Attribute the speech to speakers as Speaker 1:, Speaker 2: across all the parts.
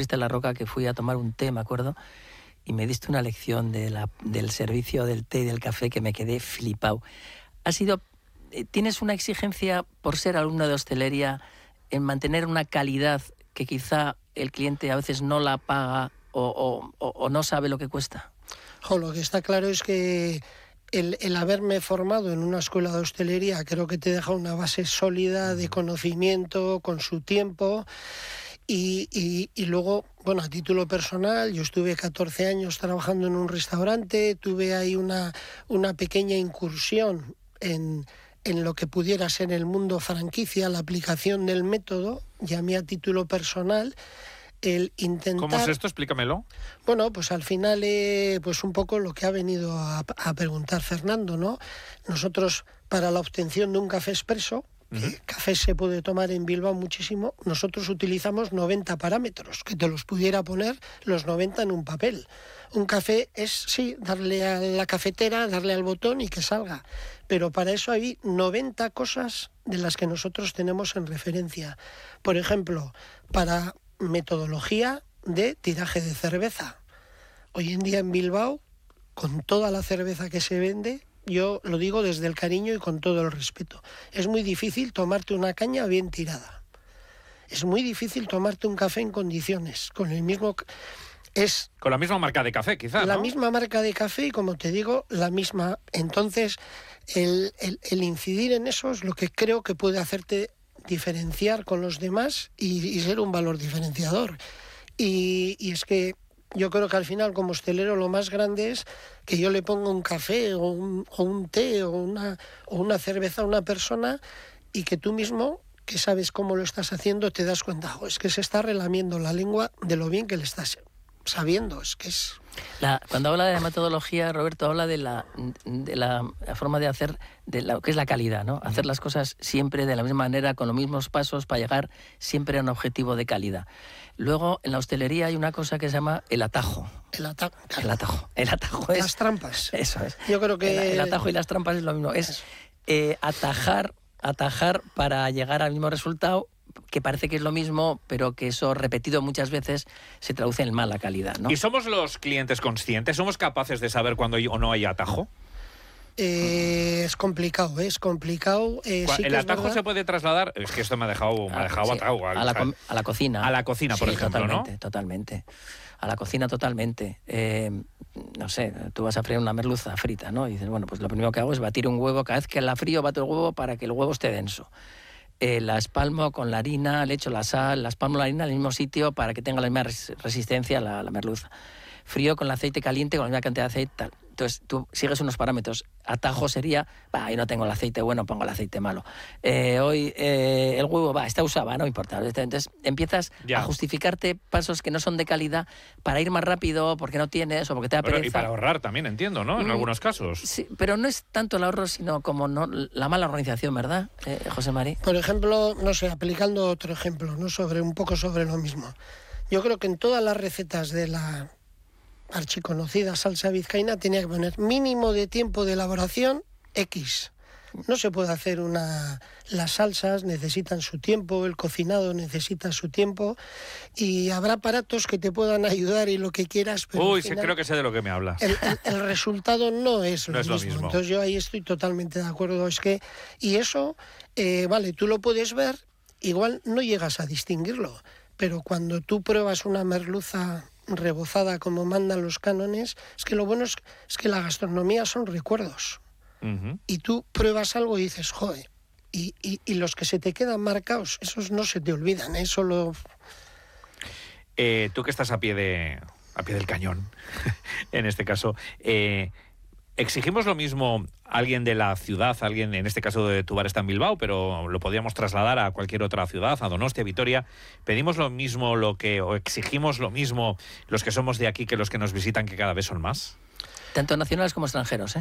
Speaker 1: Fiesta de la Roca, que fui a tomar un té, me acuerdo, y me diste una lección del servicio del té y del café que me quedé flipado. ¿Tienes una exigencia por ser alumno de hostelería en mantener una calidad que quizá el cliente a veces no la paga o no sabe lo que cuesta?
Speaker 2: Lo que está claro es que el haberme formado en una escuela de hostelería creo que te deja una base sólida de conocimiento con su tiempo y luego, bueno, a título personal, yo estuve 14 años trabajando en un restaurante, tuve ahí una pequeña incursión en lo que pudiera ser el mundo franquicia, la aplicación del método, y a mí a título personal, el intentar...
Speaker 3: ¿Cómo es esto? Explícamelo.
Speaker 2: Bueno, pues al final, pues un poco lo que ha venido a preguntar Fernando, ¿no? Nosotros, para la obtención de un café expreso, café se puede tomar en Bilbao muchísimo, nosotros utilizamos 90 parámetros, que te los pudiera poner los 90 en un papel. Un café es, sí, darle a la cafetera, darle al botón y que salga. Pero para eso hay 90 cosas de las que nosotros tenemos en referencia. Por ejemplo, para metodología de tiraje de cerveza. Hoy en día en Bilbao, con toda la cerveza que se vende, yo lo digo desde el cariño y con todo el respeto, es muy difícil tomarte una caña bien tirada. Es muy difícil tomarte un café en condiciones, con el mismo...
Speaker 3: Con la misma marca de café, quizás,
Speaker 2: la
Speaker 3: ¿no?
Speaker 2: misma marca de café y, como te digo, la misma... Entonces, el incidir en eso es lo que creo que puede hacerte diferenciar con los demás y ser un valor diferenciador. Y es que yo creo que al final, como hostelero, lo más grande es que yo le ponga un café o un té o una cerveza a una persona y que tú mismo, que sabes cómo lo estás haciendo, te das cuenta, es que se está relamiendo la lengua de lo bien que le estás sabiendo. Es que es...
Speaker 1: Cuando habla de metodología, Roberto, habla de la forma de hacer, de lo que es la calidad, ¿no? Hacer las cosas siempre de la misma manera, con los mismos pasos, para llegar siempre a un objetivo de calidad. Luego, en la hostelería hay una cosa que se llama el atajo.
Speaker 2: El atajo.
Speaker 1: El atajo es...
Speaker 2: Las trampas.
Speaker 1: Eso es.
Speaker 2: Yo creo que...
Speaker 1: El atajo y las trampas es lo mismo. Es atajar para llegar al mismo resultado, que parece que es lo mismo, pero que eso repetido muchas veces se traduce en mala calidad, ¿no?
Speaker 3: ¿Y somos los clientes conscientes? ¿Somos capaces de saber cuándo hay o no hay atajo?
Speaker 2: Es complicado, es complicado. Sí,
Speaker 3: ¿El atajo se puede trasladar? Es que esto me ha dejado atado.
Speaker 1: A la cocina.
Speaker 3: A la cocina, por ejemplo,
Speaker 1: totalmente. A la cocina totalmente. No sé, tú vas a freír una merluza frita, ¿no? Y dices, bueno, pues lo primero que hago es batir un huevo. Cada vez que la frío, bato el huevo para que el huevo esté denso. La espalmo con la harina, le echo la sal, la espalmo la harina en el mismo sitio para que tenga la misma resistencia la merluza. Frío con el aceite caliente, con la misma cantidad de aceite, tal. Entonces tú sigues unos parámetros. Atajo sería, hoy no tengo el aceite bueno, pongo el aceite malo. Hoy el huevo, está usado, no importa. Entonces empiezas a justificarte pasos que no son de calidad para ir más rápido, porque no tienes o porque te da pereza.
Speaker 3: Y para ahorrar también, entiendo, ¿no? En algunos casos.
Speaker 1: Sí, pero no es tanto el ahorro, sino como la mala organización, ¿verdad, José Mari?
Speaker 2: Por ejemplo, no sé, aplicando otro ejemplo, ¿no? Un poco sobre lo mismo. Yo creo que en todas las recetas de la archiconocida salsa vizcaína tenía que poner mínimo de tiempo de elaboración X. No se puede hacer las salsas necesitan su tiempo, el cocinado necesita su tiempo y habrá aparatos que te puedan ayudar y lo que quieras, pero
Speaker 3: al final, creo que sé de lo que me hablas.
Speaker 2: El resultado no es lo mismo. Entonces yo ahí estoy totalmente de acuerdo. Y eso, vale, tú lo puedes ver, igual no llegas a distinguirlo, pero cuando tú pruebas una merluza rebozada como mandan los cánones, es que lo bueno es que la gastronomía son recuerdos. Y tú pruebas algo y dices, joder, y los que se te quedan marcados, esos no se te olvidan, Tú
Speaker 3: que estás a pie del cañón, en este caso, ¿exigimos lo mismo a alguien de la ciudad, alguien, en este caso de tu bar está en Bilbao, pero lo podríamos trasladar a cualquier otra ciudad, a Donostia, Vitoria? ¿Pedimos lo mismo o exigimos lo mismo los que somos de aquí que los que nos visitan, que cada vez son más?
Speaker 1: Tanto nacionales como extranjeros,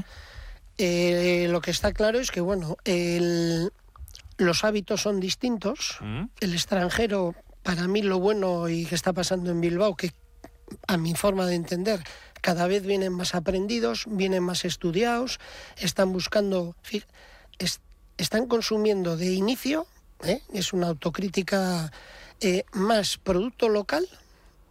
Speaker 2: Lo que está claro es que, bueno, los hábitos son distintos. El extranjero, para mí lo bueno y que está pasando en Bilbao, que a mi forma de entender, cada vez vienen más aprendidos, vienen más estudiados, están buscando, están consumiendo de inicio, es una autocrítica, más producto local,